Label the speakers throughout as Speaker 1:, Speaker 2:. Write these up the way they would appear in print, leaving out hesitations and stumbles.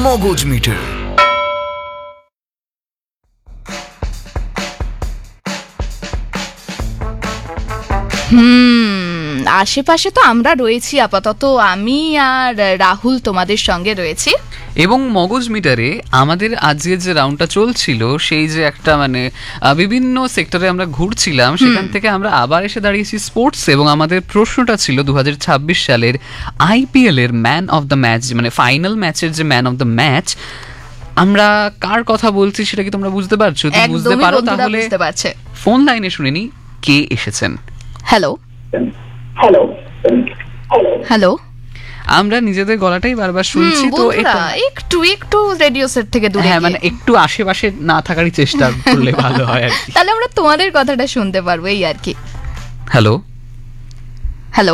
Speaker 1: মগজ মিটার।
Speaker 2: আশেপাশে তো আমরা রয়েছি আপাতত, আমি আর রাহুল তোমাদের সঙ্গে রয়েছি।
Speaker 3: এবং মগজ মিটারে আমাদের আজকের যে রাউন্ডটা চলছিল, সেই যে একটা মানে বিভিন্ন সেক্টরে আমরা ঘুরছিলাম, সেখান থেকে আমরা আবার এসে দাঁড়িয়েছি স্পোর্টস। এবং আমাদের প্রশ্নটা ছিল 2026 সালের আইপিএল এর ম্যান অফ দ্য ম্যাচ, মানে ফাইনাল ম্যাচের যে ম্যান অফ দ্য ম্যাচ, আমরা কার কথা বলছি সেটা কি তোমরা বুঝতে পারছো? যদি বুঝতে পারো তাহলে ফোন লাইনে শুনে নি কে এসেছেন।
Speaker 2: হ্যালো হ্যালো হ্যালো,
Speaker 3: আমরা নিজেদের গলাটাই বারবার শুনছি, তো
Speaker 2: একটু একটু রেডিও সেট থেকে দূরে,
Speaker 3: হ্যাঁ মানে একটু আশেপাশে না থাকারই চেষ্টা করলে ভালো হয় আর কি।
Speaker 2: তাহলে আমরা তোমাদের কথাটা শুনতে পারবো এই আর কি।
Speaker 3: হ্যালো
Speaker 2: হ্যালো,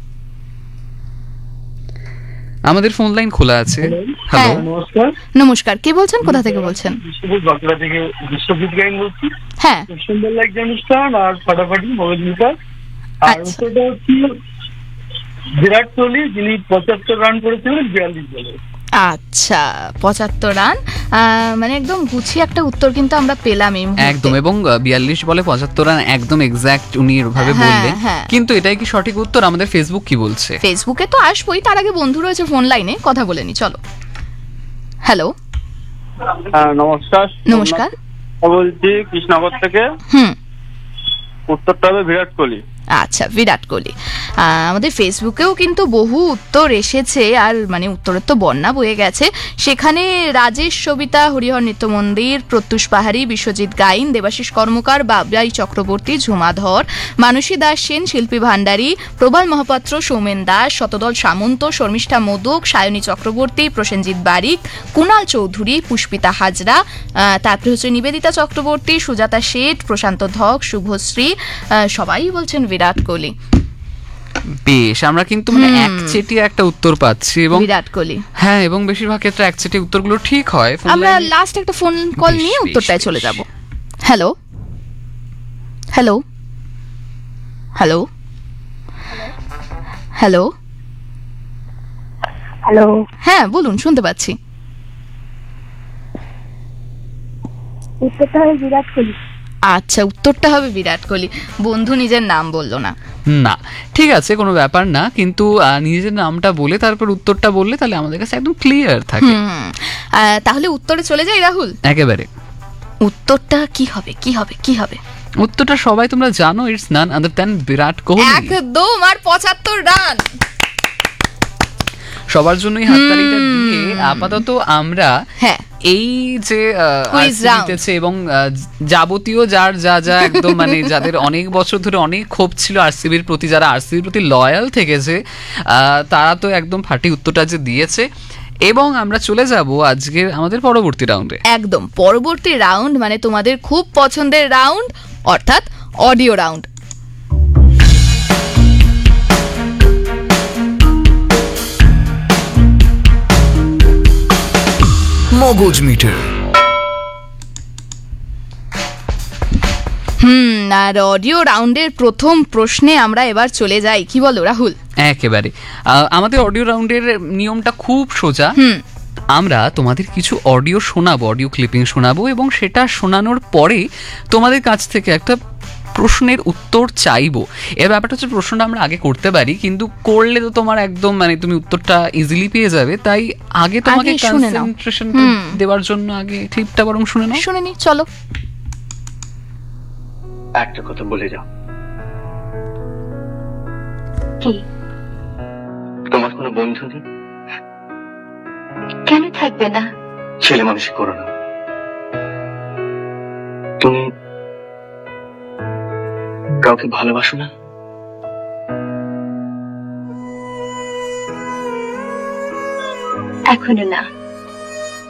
Speaker 3: আমাদের ফোন লাইন খোলা আছে। হ্যালো,
Speaker 4: নমস্কার।
Speaker 2: নমস্কার, কে বলছেন, কোথা থেকে বলছেন?
Speaker 4: বাঁকুড়া থেকে বিশ্বজিৎ গাইন বলছি।
Speaker 2: হ্যাঁ,
Speaker 4: সুন্দর লাগছে অনুষ্ঠান আর ফাটাফাটি মগজ মিটার। আর উত্তরটা হচ্ছে বিরাট কোহলি, যিনি 75 রান করেছিলেন 42 বলে।
Speaker 2: আচ্ছা, 75 রান, মানে একদম গুছিয়ে একটা উত্তর কিন্তু আমরা পেলাম এই মুহূর্তে।
Speaker 3: একদম, এবং 42 বলে 75 রান একদম এক্সাক্ট উনি এভাবে বললেন। কিন্তু এটাই কি সঠিক উত্তর? আমাদের ফেসবুক কি বলছে?
Speaker 2: ফেসবুকে তো আসবোই, তার আগে বন্ধু রয়েছে ফোন লাইনে, কথা বলে নি, চলো। হ্যালো,
Speaker 4: নমস্কার।
Speaker 2: নমস্কার,
Speaker 4: বলছি কৃষ্ণনগর থেকে। উত্তরটা হবে বিরাট কোহলি।
Speaker 2: আচ্ছা, বিরাট কোহলি। আমাদের ফেসবুকেও কিন্তু বহু উত্তর এসেছে, আর মানে উত্তরের তো বন্যা বয়ে গেছে। সেখানে রাজেশ সবিতা, হরিহর নৃত্য মন্দির, প্রত্যুষ পাহাড়ি, বিশ্বজিৎ গাইন, দেবাশিস কর্মকার, বাবলাই চক্রবর্তী, ঝুমা ধর, মানসী দাস সেন, শিল্পী ভান্ডারী, প্রবাল মহাপাত্র, সৌমেন দাস, শতদল সামন্ত, শর্মিষ্ঠা মোদক, সায়নী চক্রবর্তী, প্রসেনজিৎ বারিক, কুণাল চৌধুরী, পুষ্পিতা হাজরা, তারপরে হচ্ছে নিবেদিতা চক্রবর্তী, সুজাতা শেঠ, প্রশান্ত ধক, শুভশ্রী, সবাই বলছেন বিরাট কোহলি।
Speaker 3: বেশ, আমরা কিন্তু মানে একচেটিয়া একটা উত্তর পাচ্ছি, এবং
Speaker 2: বিরাট কোহলি,
Speaker 3: হ্যাঁ, এবং বেশিরভাগ ক্ষেত্রে একচেটিয়া উত্তরগুলো ঠিক হয়।
Speaker 2: আমরা লাস্ট একটা ফোন কল নিয়ে উত্তরটায় চলে যাব। Hello hello hello hello
Speaker 5: hello,
Speaker 2: হ্যাঁ বলুন, শুনতে পাচ্ছি।
Speaker 5: উত্তরটা হবে বিরাট কোহলি।
Speaker 2: আচ্ছা, উত্তরটা হবে বিরাট কোহলি। বন্ধু নিজের নাম বললো না।
Speaker 3: না, ঠিক আছে, কোনো ব্যাপার না, কিন্তু নিজের নামটা বলে তারপর উত্তরটা বললে তাহলে আমাদের কাছে একদম ক্লিয়ার থাকে।
Speaker 2: তাহলে উত্তরে চলে যাই রাহুল।
Speaker 3: একেবারে।
Speaker 2: উত্তরটা কি হবে, কি হবে, কি হবে?
Speaker 3: উত্তরটা সবাই তোমরা জানো, it's none other than Virat Kohli.
Speaker 2: একদম, আর 75 রান
Speaker 3: সবার জন্যই হাততালিটা দিয়ে আপাতত আমরা এই যে জিতেছে এবং যাবতীয় যার যা যা একদম মানে যাদের অনেক বছর ধরে অনেক ক্ষোভ ছিল আরসিবির প্রতি, যারা আরসিবির প্রতি লয়াল থেকেছে, তারা তো একদম ফাটি উত্তরটা যে দিয়েছে। এবং আমরা চলে যাব আজকের আমাদের পরবর্তী রাউন্ডে।
Speaker 2: একদম পরবর্তী রাউন্ড, মানে তোমাদের খুব পছন্দের রাউন্ড, অর্থাৎ অডিও রাউন্ড।
Speaker 1: মগজ মিটার।
Speaker 2: আর অডিও রাউন্ডের প্রথম প্রশ্নে আমরা এবার চলে যাই, কি বলো রাহুল?
Speaker 3: একেবারে, আমাদের অডিও রাউন্ডের নিয়মটা খুব সোজা। আমরা তোমাদের কিছু অডিও শোনাবো, অডিও ক্লিপিং শোনাবো, এবং সেটা শোনানোর পরে তোমাদের কাছ থেকে একটা প্রশ্নের উত্তর চাইবো। এর ব্যাপারটা হচ্ছে, প্রশ্নটা আমরা আগে করতে পারি, কিন্তু করলে তো তোমার একদম মানে তুমি উত্তরটা ইজিলি পেয়ে যাবে, তাই আগে তোমাকে কনসেন্ট্রেশন দেওয়ার জন্য আগে ক্লিপটা বরং শুনে নাও।
Speaker 2: শুনে নি, চলো।
Speaker 4: একটা কথা বলে যাও।
Speaker 5: কি?
Speaker 4: তোমার কোনো বন্ধু নেই?
Speaker 5: কেন থাকবে না?
Speaker 4: ছেলে মানুষই করো না। তুমি কাউকে ভালোবাসো না?
Speaker 5: এখনো না।